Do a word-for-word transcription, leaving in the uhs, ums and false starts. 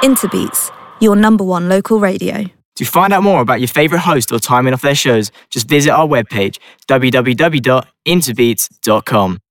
Interbeats, your number one local radio. To find out more about your favourite host or timing of their shows, just visit our webpage, w w w dot interbeats dot com.